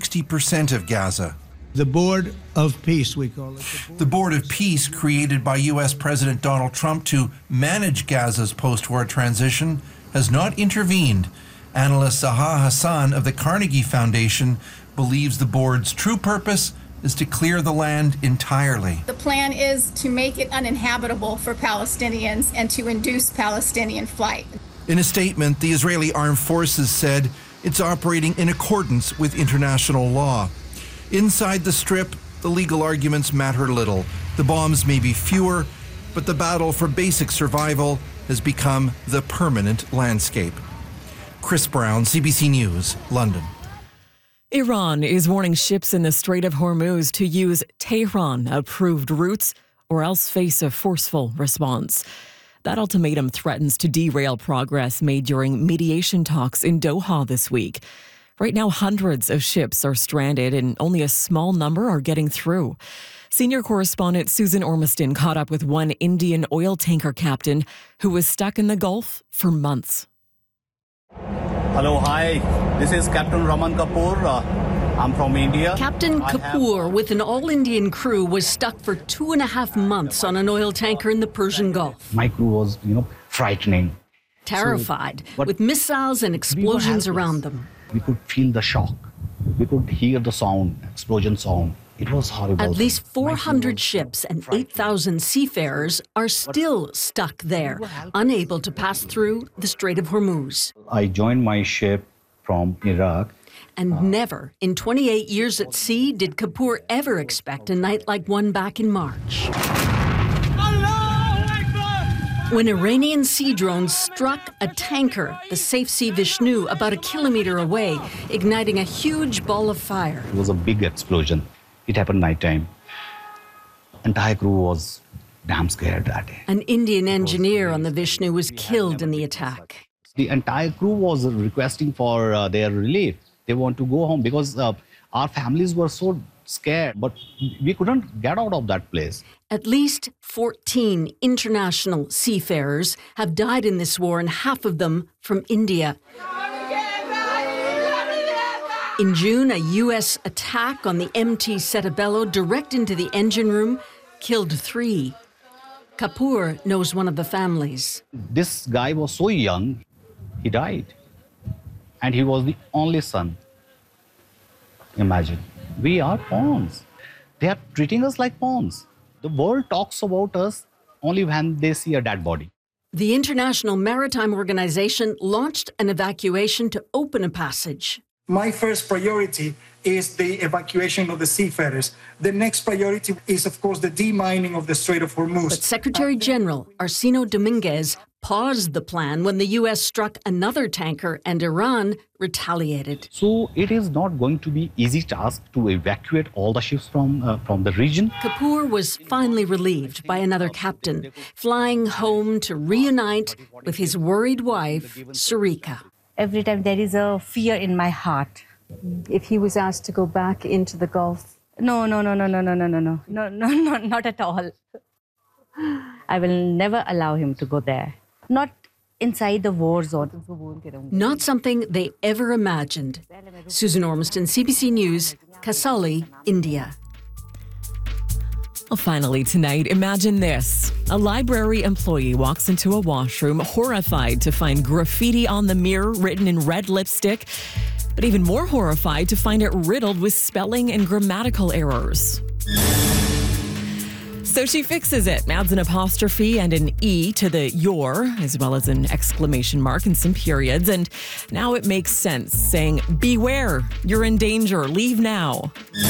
60% of Gaza. The Board of Peace, we call it. The Board of Peace, created by U.S. President Donald Trump to manage Gaza's post-war transition, has not intervened. Analyst Zaha Hassan of the Carnegie Foundation believes the board's true purpose is to clear the land entirely. The plan is to make it uninhabitable for Palestinians and to induce Palestinian flight. In a statement, the Israeli Armed Forces said it's operating in accordance with international law. Inside the Strip, the legal arguments matter little. The bombs may be fewer, but the battle for basic survival has become the permanent landscape. Chris Brown, CBC News, London. Iran is warning ships in the Strait of Hormuz to use Tehran-approved routes or else face a forceful response. That ultimatum threatens to derail progress made during mediation talks in Doha this week. Right now, hundreds of ships are stranded and only a small number are getting through. Senior correspondent Susan Ormiston caught up with one Indian oil tanker captain who was stuck in the Gulf for months. Hello, hi. This is Captain Raman Kapoor. I'm from India. Captain Kapoor, with an all-Indian crew, was stuck for 2.5 months on an oil tanker in the Persian Gulf. My crew was, frightening. Terrified, with missiles and explosions around them. We could feel the shock. We could hear the sound, explosion sound. It was horrible. At least 400 ships and 8,000 seafarers are still stuck there, unable to pass through the Strait of Hormuz. I joined my ship from Iraq. And never, in 28 years at sea, did Kapoor ever expect a night like one back in March. When Iranian sea drones struck a tanker, the Safe Sea Vishnu, about a kilometer away, igniting a huge ball of fire. It was a big explosion. It happened nighttime. Entire crew was damn scared that day. An Indian engineer on the Vishnu was killed in the attack. The entire crew was requesting for their relief. They want to go home because our families were so scared, but we couldn't get out of that place. At least 14 international seafarers have died in this war, and half of them from India. In June, a U.S. attack on the MT Setabelo direct into the engine room killed 3. Kapoor knows one of the families. This guy was so young, he died. And he was the only son. Imagine. We are pawns. They are treating us like pawns. The world talks about us only when they see a dead body. The International Maritime Organization launched an evacuation to open a passage. My first priority is the evacuation of the seafarers. The next priority is, of course, the demining of the Strait of Hormuz. But Secretary General Arsino Dominguez paused the plan when the U.S. struck another tanker and Iran retaliated. So it is not going to be easy task to evacuate all the ships from the region. Kapoor was finally relieved by another captain, flying home to reunite with his worried wife, Sarika. Every time there is a fear in my heart. If he was asked to go back into the Gulf? No, not at all. I will never allow him to go there. Not inside the war zone. Not something they ever imagined. Susan Ormiston, CBC News, Kasauli, India. Well, finally tonight, imagine this. A library employee walks into a washroom horrified to find graffiti on the mirror written in red lipstick, but even more horrified to find it riddled with spelling and grammatical errors. So she fixes it, adds an apostrophe and an E to the your, as well as an exclamation mark and some periods. And now it makes sense, saying, beware, you're in danger, leave now.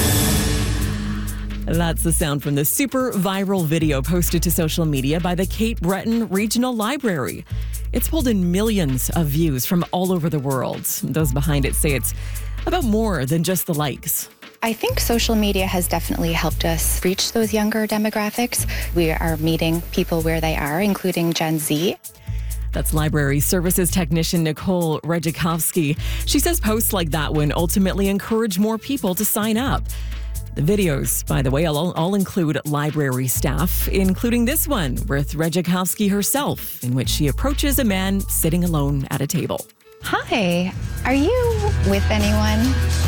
That's the sound from the super viral video posted to social media by the Cape Breton Regional Library. It's pulled in millions of views from all over the world. Those behind it say it's about more than just the likes. I think social media has definitely helped us reach those younger demographics. We are meeting people where they are, including Gen Z. That's library services technician Nicole Redzikovsky. She says posts like that one ultimately encourage more people to sign up. The videos, by the way, all include library staff, including this one with Redzikovsky herself, in which she approaches a man sitting alone at a table. Hi, are you with anyone?